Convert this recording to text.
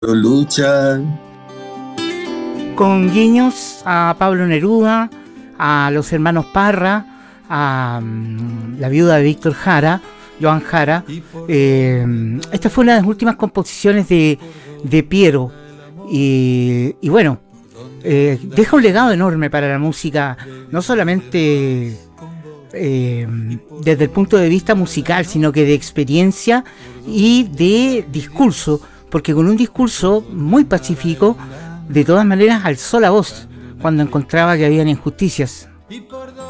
Lucha. Con guiños a Pablo Neruda, a los hermanos Parra, a la viuda de Víctor Jara, Joan Jara. Esta fue una de las últimas composiciones de Piero. Y bueno, deja un legado enorme para la música, no solamente desde el punto de vista musical, sino que de experiencia y de discurso, porque con un discurso muy pacífico, de todas maneras alzó la voz cuando encontraba que habían injusticias.